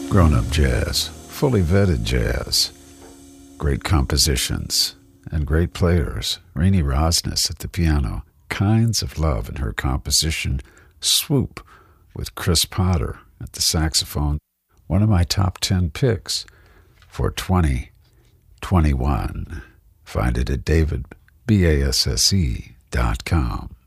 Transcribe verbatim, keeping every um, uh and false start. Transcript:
Grown-up jazz, fully vetted jazz, great compositions, and great players. Rainey Rosnes at the piano, Kinds of Love in her composition, Swoop with Chris Potter at the saxophone. One of my top ten picks for twenty twenty-one. Find it at david basse dot com.